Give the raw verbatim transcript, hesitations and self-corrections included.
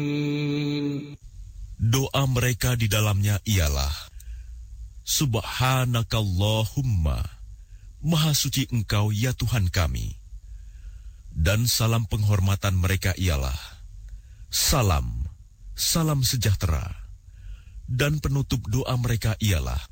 Doa mereka di dalamnya ialah, Subhanakallahumma, Maha suci Engkau ya Tuhan kami. Dan salam penghormatan mereka ialah, Salam, salam sejahtera. Dan penutup doa mereka ialah,